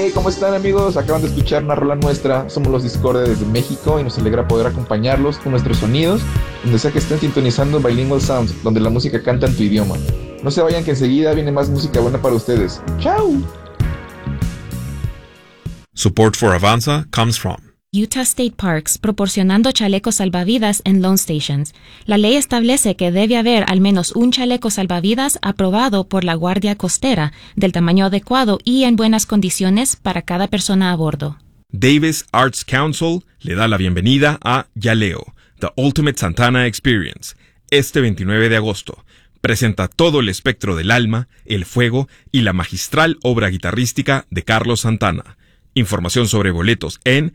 Hey, ¿cómo están amigos? Acaban de escuchar una rola nuestra. Somos los Discordia desde México y nos alegra poder acompañarlos con nuestros sonidos, donde sea que estén sintonizando Bilingual Sounds, donde la música canta en tu idioma. No se vayan que enseguida viene más música buena para ustedes. ¡Chao! Support for Avanza comes from Utah State Parks, proporcionando chalecos salvavidas en loan stations. La ley establece que debe haber al menos un chaleco salvavidas aprobado por la Guardia Costera, del tamaño adecuado y en buenas condiciones para cada persona a bordo. Davis Arts Council le da la bienvenida a Yaleo, The Ultimate Santana Experience, este 29 de agosto. Presenta todo el espectro del alma, el fuego y la magistral obra guitarrística de Carlos Santana. Información sobre boletos en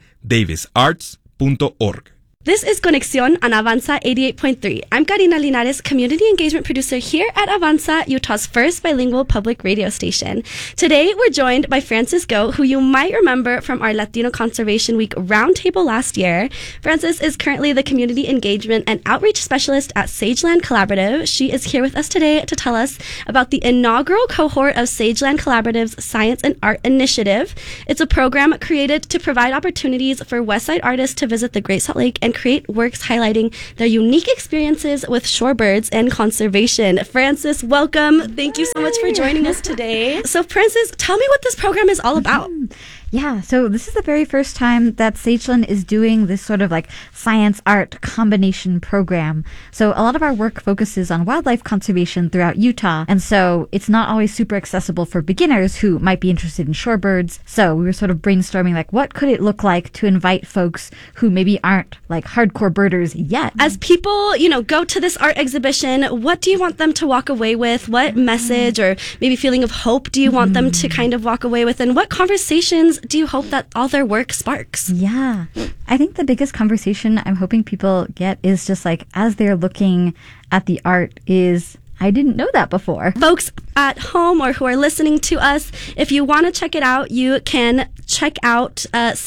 davisarts.org. This is Conexión on Avanza 88.3. I'm Karina Linares, Community Engagement Producer here at Avanza, Utah's first bilingual public radio station. Today, we're joined by Francis Go, who you might remember from our Latino Conservation Week roundtable last year. Francis is currently the Community Engagement and Outreach Specialist at Sageland Collaborative. She is here with us today to tell us about the inaugural cohort of Sageland Collaborative's Science and Art Initiative. It's a program created to provide opportunities for Westside artists to visit the Great Salt Lake and create works highlighting their unique experiences with shorebirds and conservation. Francis, welcome. Thank you so much for joining us today. So, Francis, tell me what this program is all about. Yeah, so this is the very first time that Sageland is doing this sort of like science-art combination program. So a lot of our work focuses on wildlife conservation throughout Utah, and so it's not always super accessible for beginners who might be interested in shorebirds. So we were sort of brainstorming like, what could it look like to invite folks who maybe aren't like hardcore birders yet? As people, go to this art exhibition, what do you want them to walk away with? What message or maybe feeling of hope do you want them to kind of walk away with? And what conversations do you hope that all their work sparks? Yeah. I think the biggest conversation I'm hoping people get is just like, as they're looking at the art is, I didn't know that before. Folks at home or who are listening to us, if you want to check it out, you can check out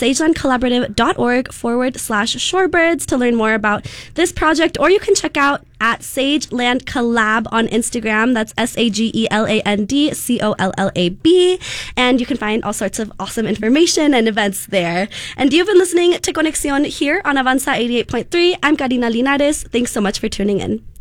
sagelandcollaborative.org/shorebirds to learn more about this project, or you can check out at Sageland Collab on Instagram. That's SAGELANDCOLLAB. And you can find all sorts of awesome information and events there. And you've been listening to Conexión here on Avanza 88.3. I'm Karina Linares. Thanks so much for tuning in.